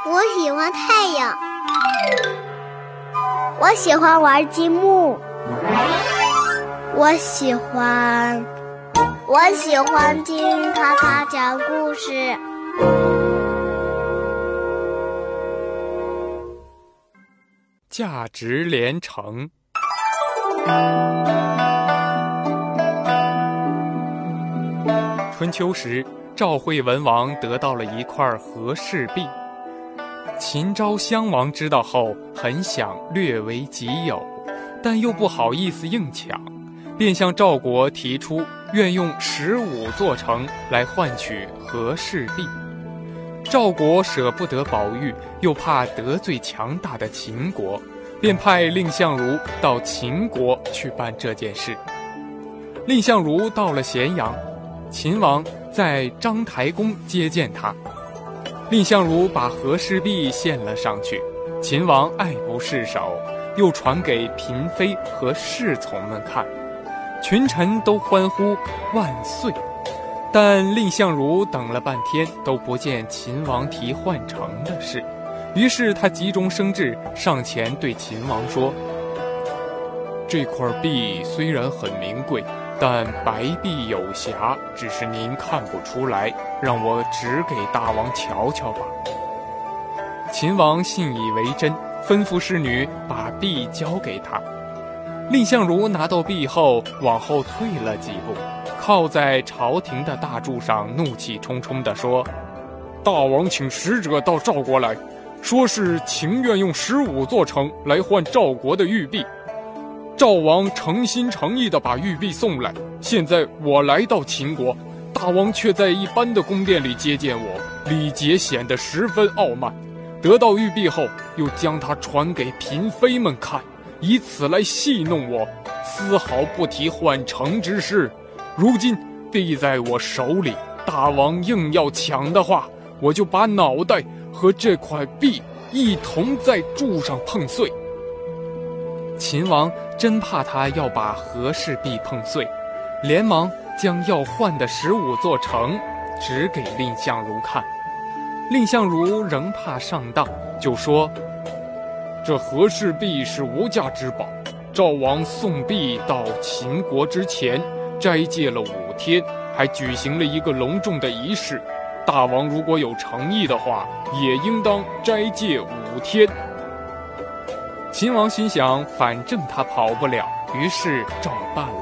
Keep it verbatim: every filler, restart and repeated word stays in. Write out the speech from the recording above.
我喜欢太阳。我喜欢玩积木。我喜欢，我喜欢听卡卡讲故事。 价值连城。春秋时，赵惠文王得到了一块和氏璧。秦昭襄王知道后，很想略为己有，但又不好意思硬抢，便向赵国提出愿用十五座城来换取和氏璧。赵国舍不得宝玉，又怕得罪强大的秦国，便派蔺相如到秦国去办这件事。蔺相如到了咸阳，秦王在章台宫接见他。蔺相如把和氏璧献了上去，秦王爱不释手，又传给嫔妃和侍从们看，群臣都欢呼万岁。但蔺相如等了半天都不见秦王提换城的事，于是他急中生智，上前对秦王说：这块璧虽然很名贵，但白璧有瑕，只是您看不出来，让我指给大王瞧瞧吧。秦王信以为真，吩咐侍女把璧交给他。蔺相如拿到璧后，往后退了几步，靠在朝廷的大柱上，怒气冲冲地说：大王请使者到赵国来，说是情愿用十五座城来换赵国的玉璧。赵王诚心诚意地把玉璧送来，现在我来到秦国，大王却在一般的宫殿里接见我，礼节显得十分傲慢。得到玉璧后，又将它传给嫔妃们看，以此来戏弄我，丝毫不提换城之事。如今璧在我手里，大王硬要抢的话，我就把脑袋和这块璧一同在柱上碰碎。秦王真怕他要把和氏璧碰碎，连忙将要换的十五座城指给蔺相如看。蔺相如仍怕上当，就说：这和氏璧是无价之宝，赵王送璧到秦国之前斋戒了五天，还举行了一个隆重的仪式，大王如果有诚意的话，也应当斋戒五天。秦王心想，反正他跑不了，于是照办了。